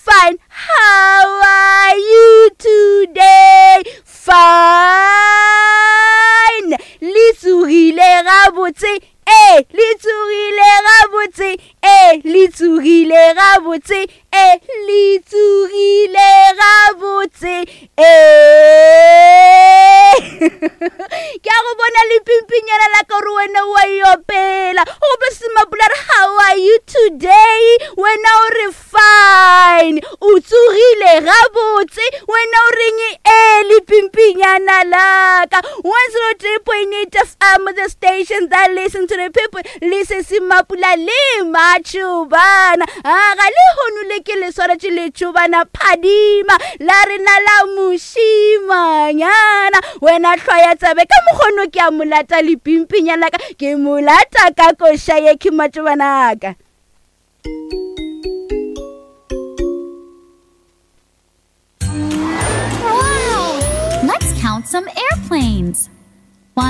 fine. How are you today? Fine. Le tsogile gabotse. Le tsogile gabotse. Le tsogile gabotse. Le tsogile gabotse. Ke a go bona le pimpinyana la ka re wena wa yopela go be semapula re how are you today wena o re fine o tsogile gabotse wena o reng le pimpinyana la ka 103.8 FM the station that listen to the people listen semapula le machubana ga le honule ke le swara le chubana phadima la rena la mushimanyana wena tlhoya tsabe ka mogono ke a molata le pimpinyana ka ke molata ka kosha ye ke matšobanaka. Wow! Let's count some airplanes.